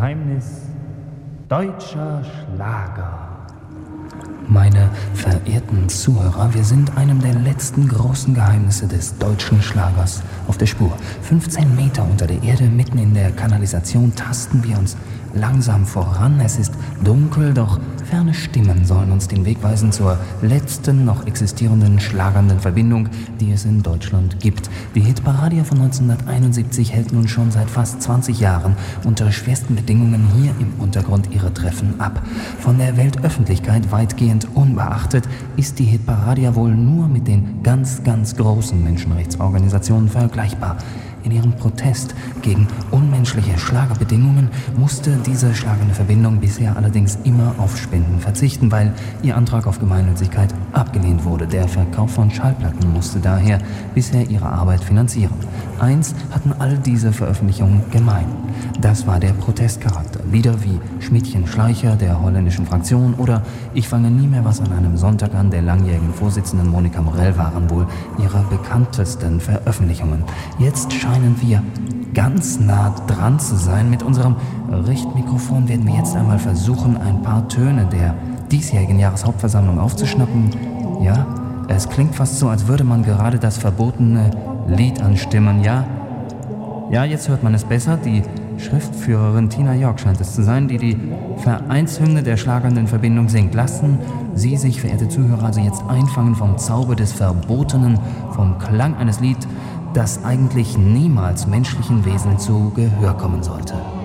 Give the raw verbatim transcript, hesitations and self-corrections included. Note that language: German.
Geheimnis deutscher Schlager. Meine verehrten Zuhörer, wir sind einem der letzten großen Geheimnisse des deutschen Schlagers auf der Spur. fünfzehn Meter unter der Erde, mitten in der Kanalisation, tasten wir uns langsam voran. Es ist dunkel, doch ferne Stimmen sollen uns den Weg weisen zur letzten noch existierenden schlagernden Verbindung, die es in Deutschland gibt. Die Hitparadia von neunzehnhunderteinundsiebzig hält nun schon seit fast zwanzig Jahren unter schwersten Bedingungen hier im Untergrund ihre Treffen ab. Von der Weltöffentlichkeit weitgehend unbeachtet ist die Hitparadia wohl nur mit den ganz, ganz großen Menschenrechtsorganisationen vergleichbar. In ihrem Protest gegen unmenschliche Schlagerbedingungen musste diese schlagende Verbindung bisher allerdings immer auf Spenden verzichten, weil ihr Antrag auf Gemeinnützigkeit abgelehnt wurde. Der Verkauf von Schallplatten musste daher bisher ihre Arbeit finanzieren. Eins hatten all diese Veröffentlichungen gemein. Das war der Protestcharakter. Lieder wie Schmidtchen Schleicher der holländischen Fraktion oder Ich fange nie mehr was an einem Sonntag an der langjährigen Vorsitzenden Monika Morell waren wohl ihre bekanntesten Veröffentlichungen. Jetzt scheinen wir ganz nah dran zu sein. Mit unserem Richtmikrofon werden wir jetzt einmal versuchen, ein paar Töne der diesjährigen Jahreshauptversammlung aufzuschnappen. Ja, es klingt fast so, als würde man gerade das verbotene Lied anstimmen. Ja, ja, jetzt hört man es besser. Die Schriftführerin Tina York scheint es zu sein, die die Vereinshymne der schlagernden Verbindung singt. Lassen Sie sich, verehrte Zuhörer, also jetzt einfangen vom Zauber des Verbotenen, vom Klang eines Lieds, das eigentlich niemals menschlichen Wesen zu Gehör kommen sollte.